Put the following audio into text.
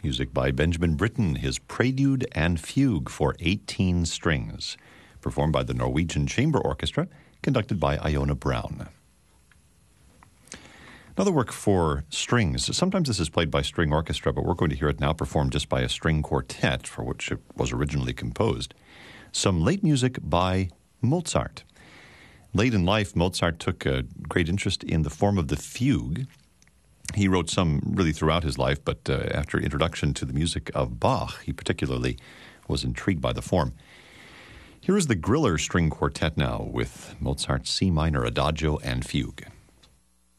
Music by Benjamin Britten, his Prelude and Fugue for 18 strings, performed by the Norwegian Chamber Orchestra, conducted by Iona Brown. Another work for strings. Sometimes this is played by string orchestra, but we're going to hear it now performed just by a string quartet, for which it was originally composed. Some late music by Mozart. Late in life, Mozart took a great interest in the form of the fugue. He wrote some really throughout his life, but after introduction to the music of Bach, he particularly was intrigued by the form. Here is the Griller String Quartet now with Mozart's C minor Adagio and Fugue.